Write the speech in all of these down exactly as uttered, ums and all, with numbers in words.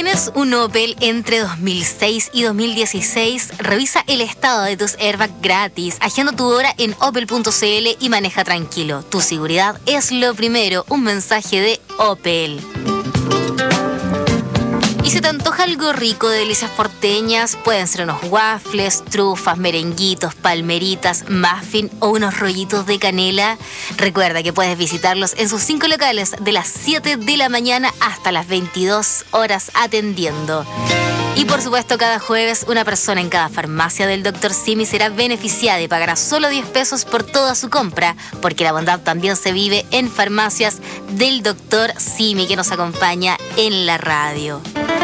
¿Tienes un Opel entre dos mil seis y dos mil dieciséis? Revisa el estado de tus airbags gratis. Agenda tu hora en opel punto c l y maneja tranquilo. Tu seguridad es lo primero. Un mensaje de Opel. Y si te antoja algo rico de delicias porteñas, pueden ser unos waffles, trufas, merenguitos, palmeritas, muffin o unos rollitos de canela. Recuerda que puedes visitarlos en sus cinco locales de las siete de la mañana hasta las veintidós horas atendiendo. Y por supuesto, cada jueves una persona en cada farmacia del doctor Simi será beneficiada y pagará solo diez pesos por toda su compra, porque la bondad también se vive en farmacias del doctor Simi, que nos acompaña en la radio.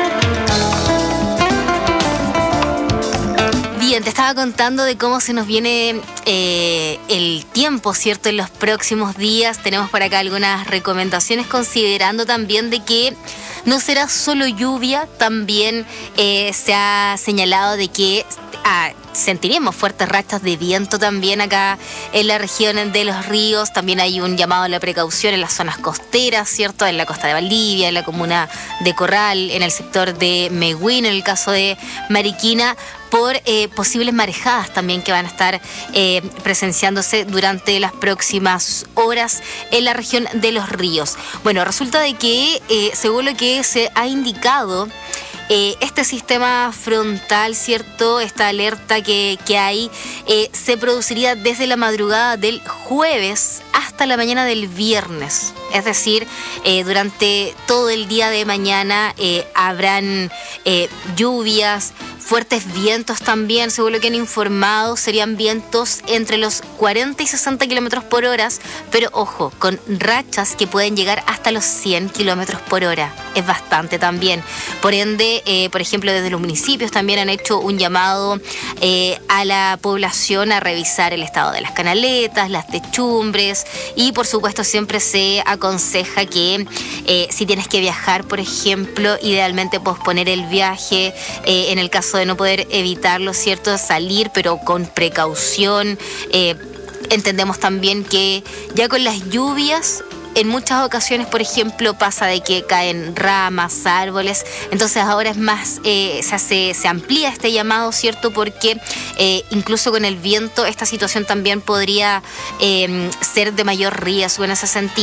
Bien, te estaba contando de cómo se nos viene eh, el tiempo, ¿cierto? En los próximos días tenemos por acá algunas recomendaciones, considerando también de que no será solo lluvia, también eh, se ha señalado de que ah, sentiremos fuertes rachas de viento también acá en la región de los ríos. También hay un llamado a la precaución en las zonas costeras, ¿cierto? En la costa de Valdivia, en la comuna de Corral, en el sector de Mehuín, en el caso de Mariquina, por eh, posibles marejadas también que van a estar eh, presenciándose durante las próximas horas en la región de los ríos. Bueno, resulta de que, eh, según lo que se ha indicado, Eh, este sistema frontal, ¿cierto? Esta alerta que, que hay eh, se produciría desde la madrugada del jueves hasta la mañana del viernes. Es decir, eh, durante todo el día de mañana eh, habrán eh, lluvias, fuertes vientos también, según lo que han informado, serían vientos entre los cuarenta y sesenta kilómetros por hora, pero ojo, con rachas que pueden llegar hasta los cien kilómetros por hora. Es bastante también. Por ende, eh, por ejemplo, desde los municipios también han hecho un llamado eh, a la población a revisar el estado de las canaletas, las techumbres, y por supuesto siempre se aconseja que eh, si tienes que viajar, por ejemplo, idealmente posponer el viaje, eh, en el caso de no poder evitarlo, ¿cierto? Salir, pero con precaución. Eh, entendemos también que ya con las lluvias, en muchas ocasiones, por ejemplo, pasa de que caen ramas, árboles. Entonces ahora es más, eh, se, hace, se amplía este llamado, ¿cierto? Porque eh, incluso con el viento esta situación también podría eh, ser de mayor riesgo en ese sentido.